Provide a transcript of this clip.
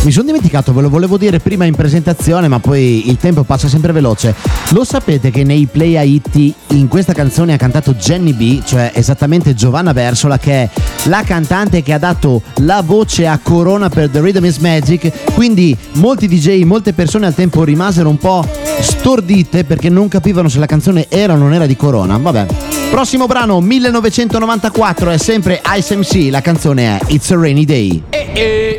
Mi sono dimenticato, ve lo volevo dire prima in presentazione, ma poi il tempo passa sempre veloce. Lo sapete che nei Play Hit in questa canzone ha cantato Jenny B, cioè esattamente Giovanna Versola, che è la cantante che ha dato la voce a Corona per The Rhythm is Magic. Quindi molti DJ, molte persone al tempo rimasero un po' stordite perché non capivano se la canzone era o non era di Corona. Vabbè. Prossimo brano, 1994, è sempre Ice MC, la canzone è It's a Rainy Day.